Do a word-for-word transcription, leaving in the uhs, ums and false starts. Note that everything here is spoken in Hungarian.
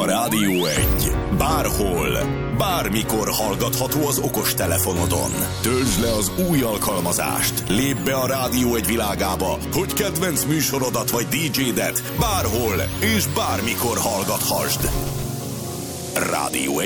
A Rádió egy. Bárhol, bármikor hallgatható az okostelefonodon. Töltsd le az új alkalmazást. Lépj be a Rádió egy világába, hogy kedvenc műsorodat vagy dé dzsédet bárhol és bármikor hallgathasd. Rádió egy.